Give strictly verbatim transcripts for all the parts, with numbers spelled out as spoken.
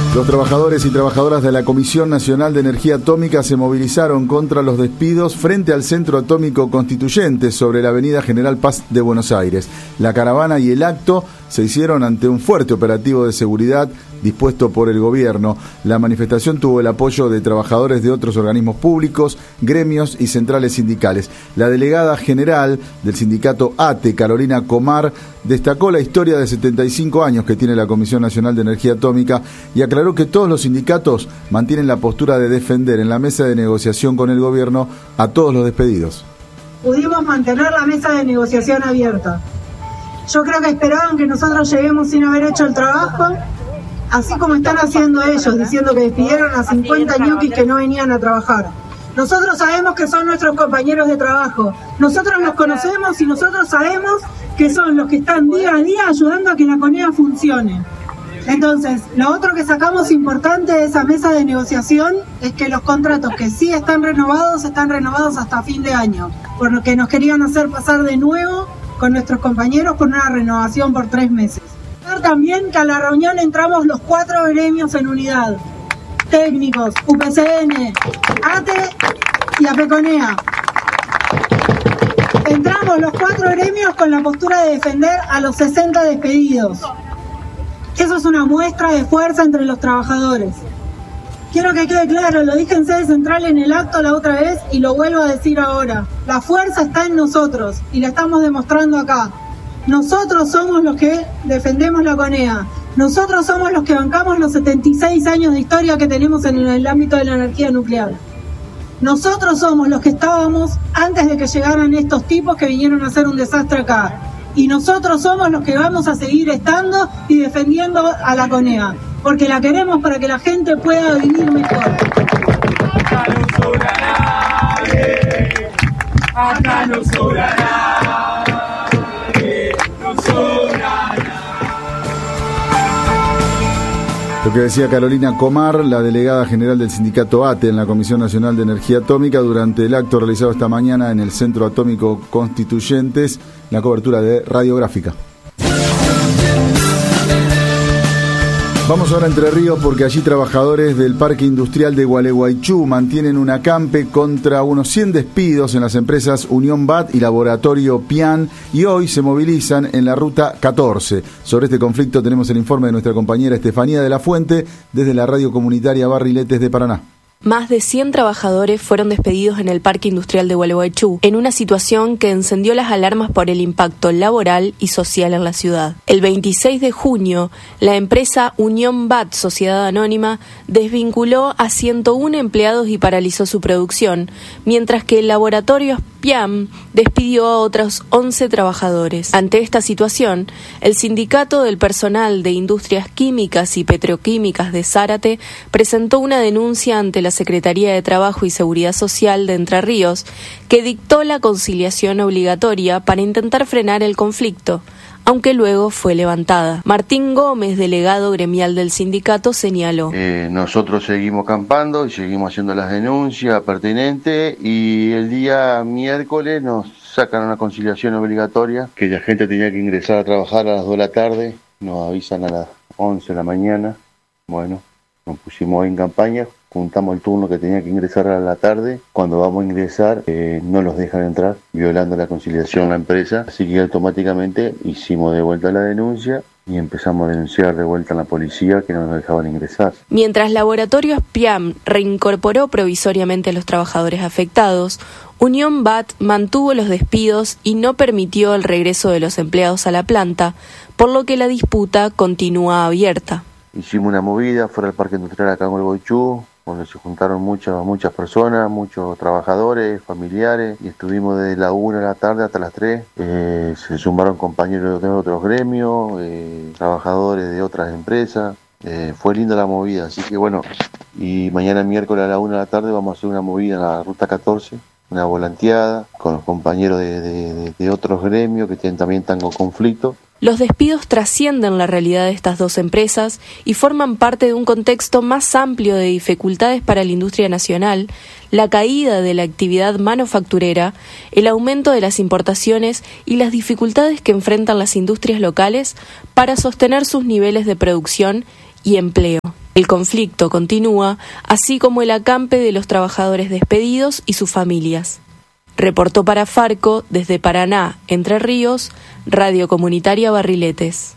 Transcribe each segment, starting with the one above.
Los trabajadores y trabajadoras de la Comisión Nacional de Energía Atómica se movilizaron contra los despidos frente al Centro Atómico Constituyentes sobre la avenida General Paz de Buenos Aires. La caravana y el acto se hicieron ante un fuerte operativo de seguridad dispuesto por el gobierno. La manifestación tuvo el apoyo de trabajadores de otros organismos públicos, gremios y centrales sindicales. La delegada general del sindicato A T E, Carolina Comar, destacó la historia de setenta y cinco años que tiene la Comisión Nacional de Energía Atómica y aclaró que todos los sindicatos mantienen la postura de defender en la mesa de negociación con el gobierno a todos los despedidos. Pudimos mantener la mesa de negociación abierta. Yo creo que esperaban que nosotros lleguemos sin haber hecho el trabajo, así como están haciendo ellos, diciendo que despidieron a cincuenta ñoquis que no venían a trabajar. Nosotros sabemos que son nuestros compañeros de trabajo, nosotros los conocemos y nosotros sabemos que son los que están día a día ayudando a que la CONEA funcione. Entonces, lo otro que sacamos importante de esa mesa de negociación es que los contratos que sí están renovados, están renovados hasta fin de año, por lo que nos querían hacer pasar de nuevo con nuestros compañeros por una renovación por tres meses. También que a la reunión entramos los cuatro gremios en unidad, técnicos, U P C N, A T E y APECONEA. Entramos los cuatro gremios con la postura de defender a los sesenta despedidos. Eso es una muestra de fuerza entre los trabajadores. Quiero que quede claro, lo dije en sede central en el acto la otra vez y lo vuelvo a decir ahora. La fuerza está en nosotros y la estamos demostrando acá. Nosotros somos los que defendemos la CONEA. Nosotros somos los que bancamos los setenta y seis años de historia que tenemos en el ámbito de la energía nuclear. Nosotros somos los que estábamos antes de que llegaran estos tipos que vinieron a hacer un desastre acá. Y nosotros somos los que vamos a seguir estando y defendiendo a la CONEA, porque la queremos para que la gente pueda vivir mejor. Acá no sobra nadie, acá no sobra nadie, no sobra nadie. Lo que decía Carolina Comar, la delegada general del sindicato A T E en la Comisión Nacional de Energía Atómica, durante el acto realizado esta mañana en el Centro Atómico Constituyentes, la cobertura de Radiográfica. Vamos ahora a Entre Ríos porque allí trabajadores del Parque Industrial de Gualeguaychú mantienen un acampe contra unos cien despidos en las empresas Unión B A T y Laboratorio Pian y hoy se movilizan en la ruta catorce. Sobre este conflicto tenemos el informe de nuestra compañera Estefanía de la Fuente desde la radio comunitaria Barriletes de Paraná. Más de cien trabajadores fueron despedidos en el Parque Industrial de Gualeguaychú, en una situación que encendió las alarmas por el impacto laboral y social en la ciudad. El veintiséis de junio, la empresa Unión B A T, Sociedad Anónima, desvinculó a ciento uno empleados y paralizó su producción, mientras que el laboratorio Piam despidió a otros once trabajadores. Ante esta situación, el Sindicato del Personal de Industrias Químicas y Petroquímicas de Zárate presentó una denuncia ante la Secretaría de Trabajo y Seguridad Social de Entre Ríos, que dictó la conciliación obligatoria para intentar frenar el conflicto, aunque luego fue levantada. Martín Gómez, delegado gremial del sindicato, señaló. Eh, nosotros seguimos acampando y seguimos haciendo las denuncias pertinentes y el día miércoles nos sacan una conciliación obligatoria que la gente tenía que ingresar a trabajar a las dos de la tarde, nos avisan a las once de la mañana. Bueno, nos pusimos en campaña, juntamos el turno que tenía que ingresar a la tarde. Cuando vamos a ingresar, eh, no los dejan entrar, violando la conciliación la empresa. Así que automáticamente hicimos de vuelta la denuncia y empezamos a denunciar de vuelta a la policía que no nos dejaban ingresar. Mientras Laboratorios Piam reincorporó provisoriamente a los trabajadores afectados, Unión B A T mantuvo los despidos y no permitió el regreso de los empleados a la planta, por lo que la disputa continúa abierta. Hicimos una movida fuera del Parque Industrial acá en Gualeguaychú, donde se juntaron muchas muchas personas, muchos trabajadores, familiares, y estuvimos desde la una de la tarde hasta las tres. Eh, se sumaron compañeros de otros gremios, eh, trabajadores de otras empresas. Eh, fue linda la movida, así que bueno, y mañana miércoles a la una de la tarde vamos a hacer una movida en la ruta catorce, una volanteada con los compañeros de, de, de, de otros gremios que tienen, también están con conflicto. Los despidos trascienden la realidad de estas dos empresas y forman parte de un contexto más amplio de dificultades para la industria nacional, la caída de la actividad manufacturera, el aumento de las importaciones y las dificultades que enfrentan las industrias locales para sostener sus niveles de producción y empleo. El conflicto continúa, así como el acampe de los trabajadores despedidos y sus familias. Reportó para Farco, desde Paraná, Entre Ríos, Radio Comunitaria Barriletes.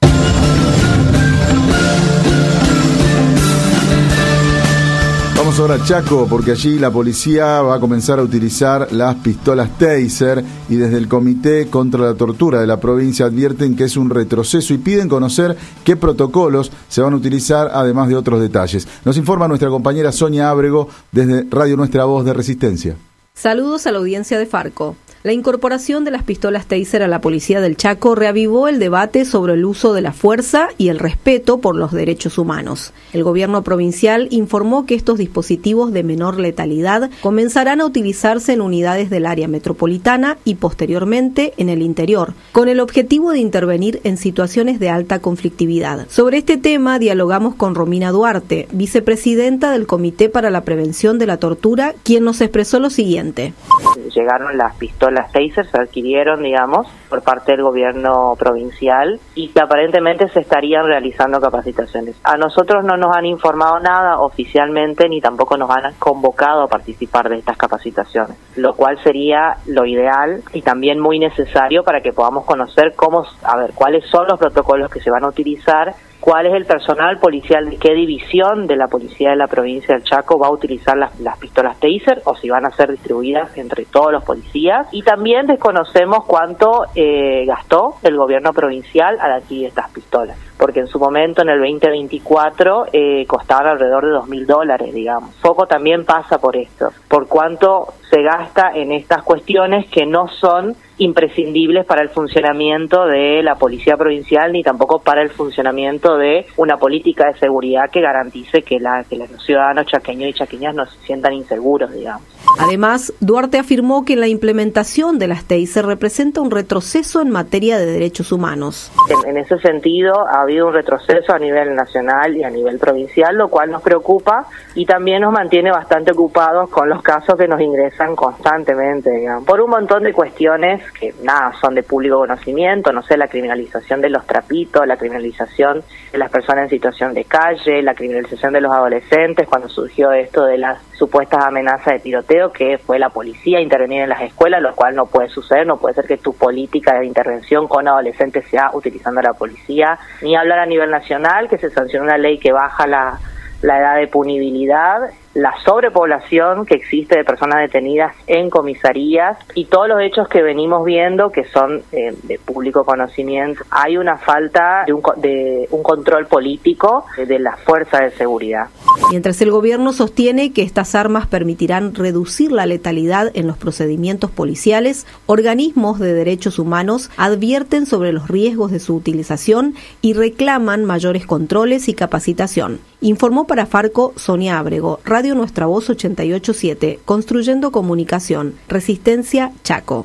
Vamos ahora a Chaco, porque allí la policía va a comenzar a utilizar las pistolas Taser y desde el Comité contra la Tortura de la provincia advierten que es un retroceso y piden conocer qué protocolos se van a utilizar, además de otros detalles. Nos informa nuestra compañera Sonia Ábrego desde Radio Nuestra Voz de Resistencia. Saludos a la audiencia de Farco. La incorporación de las pistolas Taser a la policía del Chaco reavivó el debate sobre el uso de la fuerza y el respeto por los derechos humanos. El gobierno provincial informó que estos dispositivos de menor letalidad comenzarán a utilizarse en unidades del área metropolitana y posteriormente en el interior, con el objetivo de intervenir en situaciones de alta conflictividad. Sobre este tema dialogamos con Romina Duarte, vicepresidenta del Comité para la Prevención de la Tortura, quien nos expresó lo siguiente. Llegaron las pistolas las Taser, se adquirieron, digamos, por parte del gobierno provincial y que aparentemente se estarían realizando capacitaciones. A nosotros no nos han informado nada oficialmente ni tampoco nos han convocado a participar de estas capacitaciones, lo cual sería lo ideal y también muy necesario para que podamos conocer cómo, a ver, cuáles son los protocolos que se van a utilizar, cuál es el personal policial, de qué división de la policía de la provincia del Chaco va a utilizar las, las pistolas Taser o si van a ser distribuidas entre todos los policías. Y también desconocemos cuánto eh, gastó el gobierno provincial al adquirir estas pistolas, porque en su momento, en el veinte veinticuatro, eh, costaban alrededor de dos mil dólares, digamos. Poco también pasa por esto, por cuánto se gasta en estas cuestiones que no son imprescindibles para el funcionamiento de la policía provincial ni tampoco para el funcionamiento de una política de seguridad que garantice que, la, que los ciudadanos chaqueños y chaqueñas no se sientan inseguros, digamos. Además, Duarte afirmó que la implementación de las Taser representa un retroceso en materia de derechos humanos. En, en ese sentido, ha habido un retroceso a nivel nacional y a nivel provincial, lo cual nos preocupa y también nos mantiene bastante ocupados con los casos que nos ingresan constantemente, digamos, por un montón de cuestiones que nada, son de público conocimiento, no sé, la criminalización de los trapitos, la criminalización de las personas en situación de calle, la criminalización de los adolescentes, cuando surgió esto de las supuestas amenazas de tiroteo, que fue la policía a intervenir en las escuelas, lo cual no puede suceder, no puede ser que tu política de intervención con adolescentes sea utilizando a la policía, ni hablar a nivel nacional, que se sancionó una ley que baja la, la edad de punibilidad, la sobrepoblación que existe de personas detenidas en comisarías y todos los hechos que venimos viendo que son eh, de público conocimiento. Hay una falta de un, de un control político de, de las fuerzas de seguridad. Mientras el gobierno sostiene que estas armas permitirán reducir la letalidad en los procedimientos policiales, organismos de derechos humanos advierten sobre los riesgos de su utilización y reclaman mayores controles y capacitación. Informó para Farco Sonia Ábrego, Radio Nuestra Voz ochenta y ocho punto siete, Construyendo Comunicación, Resistencia, Chaco.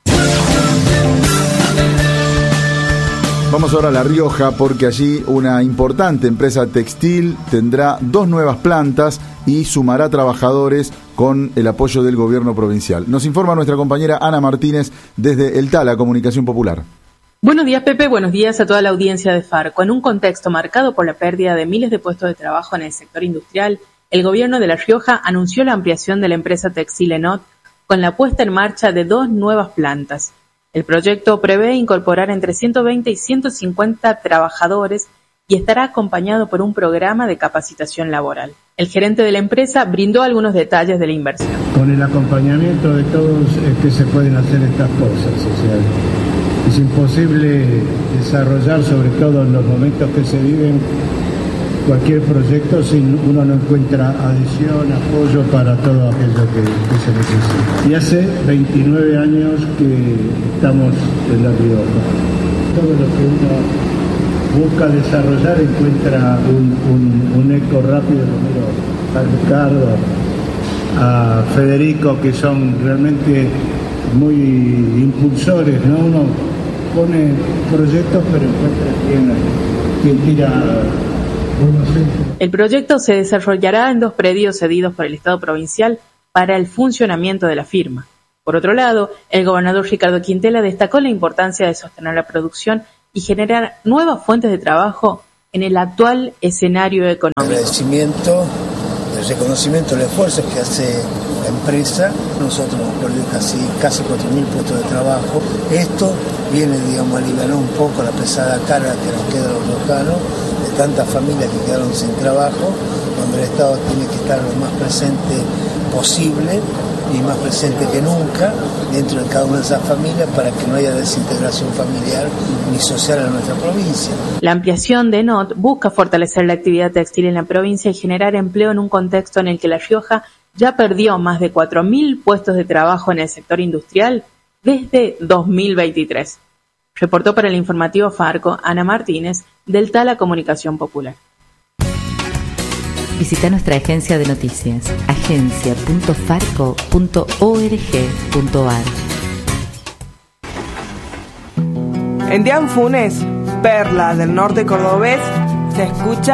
Vamos ahora a La Rioja porque allí una importante empresa textil tendrá dos nuevas plantas y sumará trabajadores con el apoyo del gobierno provincial. Nos informa nuestra compañera Ana Martínez desde El Tala, Comunicación Popular. Buenos días, Pepe. Buenos días a toda la audiencia de Farco. En un contexto marcado por la pérdida de miles de puestos de trabajo en el sector industrial, el gobierno de La Rioja anunció la ampliación de la empresa textil Enot con la puesta en marcha de dos nuevas plantas. El proyecto prevé incorporar entre ciento veinte y ciento cincuenta trabajadores y estará acompañado por un programa de capacitación laboral. El gerente de la empresa brindó algunos detalles de la inversión. Con el acompañamiento de todos es que se pueden hacer estas cosas. O sea, es imposible desarrollar, sobre todo en los momentos que se viven, cualquier proyecto si uno no encuentra adhesión, apoyo para todo aquello que, que se necesita. Y hace veintinueve años que estamos en La Rioja. Todo lo que uno busca desarrollar encuentra un, un, un eco rápido, como a Ricardo, a Federico, que son realmente muy impulsores, ¿no? Uno pone proyectos pero encuentra quien, quien tira. El proyecto se desarrollará en dos predios cedidos por el Estado provincial para el funcionamiento de la firma. Por otro lado, el gobernador Ricardo Quintela destacó la importancia de sostener la producción y generar nuevas fuentes de trabajo en el actual escenario económico. Agradecimiento, el reconocimiento del esfuerzo que hace la empresa. Nosotros hemos perdido casi, casi cuatro mil puestos de trabajo. Esto viene, digamos, a aliviar un poco la pesada carga que nos queda a los riojanos, de tantas familias que quedaron sin trabajo, donde el Estado tiene que estar lo más presente posible y más presente que nunca dentro de cada una de esas familias para que no haya desintegración familiar ni social en nuestra provincia. La ampliación de N O T busca fortalecer la actividad textil en la provincia y generar empleo en un contexto en el que La Rioja ya perdió más de cuatro mil puestos de trabajo en el sector industrial desde dos mil veintitrés. Reportó para el informativo Farco Ana Martínez, del Tala Comunicación Popular. Visita nuestra agencia de noticias, agencia punto farco punto org punto ar. En Dianfunes, perla del norte cordobés, se escucha